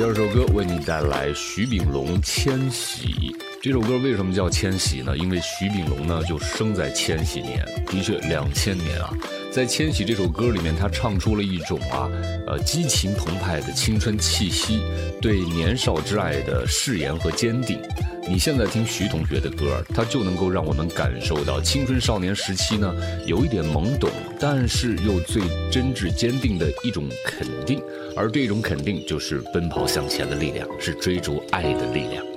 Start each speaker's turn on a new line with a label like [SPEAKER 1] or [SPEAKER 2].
[SPEAKER 1] 第二首歌为你带来徐秉龙《千禧》。这首歌为什么叫千禧呢？因为徐秉龙呢就生在千禧年，的确2000年啊。在《千禧》这首歌里面，他唱出了一种激情澎湃的青春气息，对年少之爱的誓言和坚定。你现在听徐同学的歌，他就能够让我们感受到青春少年时期呢有一点懵懂，但是又最真挚坚定的一种肯定，而这种肯定就是奔跑向前的力量，是追逐爱的力量。